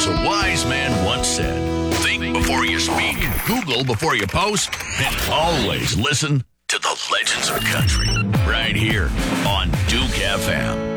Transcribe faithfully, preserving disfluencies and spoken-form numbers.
As a wise man once said, think before you speak, Google before you post, and always listen to the legends of country right here on Duke F M.